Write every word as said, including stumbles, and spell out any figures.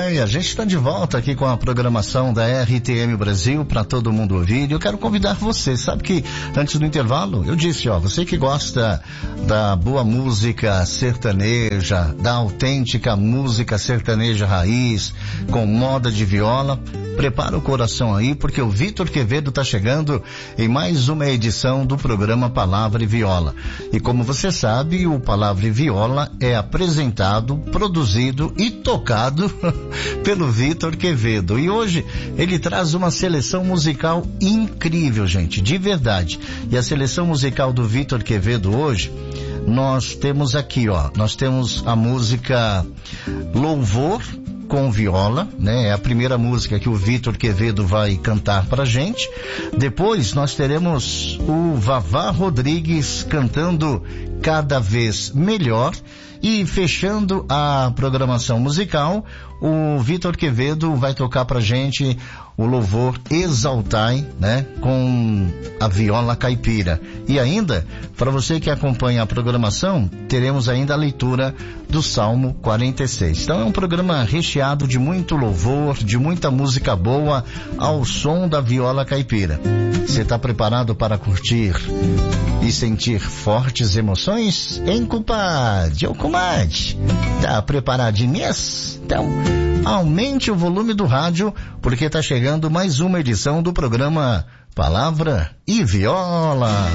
bem, a gente está de volta aqui com a programação da R T M Brasil para todo mundo ouvir. E eu quero convidar você, sabe que antes do intervalo eu disse, ó, você que gosta da boa música sertaneja, da autêntica música sertaneja raiz, com moda de viola, prepara o coração aí, porque o Vitor Quevedo está chegando em mais uma edição do programa Palavra e Viola. E como você sabe, o Palavra e Viola é apresentado, produzido e tocado pelo Vitor Quevedo. E hoje ele traz uma seleção musical incrível, gente, de verdade. E a seleção musical do Vitor Quevedo hoje, nós temos aqui, ó, nós temos a música Louvor com viola, né? É a primeira música que o Vitor Quevedo vai cantar pra gente. Depois nós teremos o Vavá Rodrigues cantando Cada Vez Melhor. E fechando a programação musical, o Vitor Quevedo vai tocar pra gente o louvor Exaltai, né? Com a viola caipira. E ainda, para você que acompanha a programação, teremos ainda a leitura do Salmo quarenta e seis. Então é um programa recheado de muito louvor, de muita música boa, ao som da viola caipira. Você está preparado para curtir e sentir fortes emoções? Hein, compadre? Ô, comadre, tá preparadinho? Então, aumente o volume do rádio, porque tá chegando mais uma edição do programa Palavra e Viola.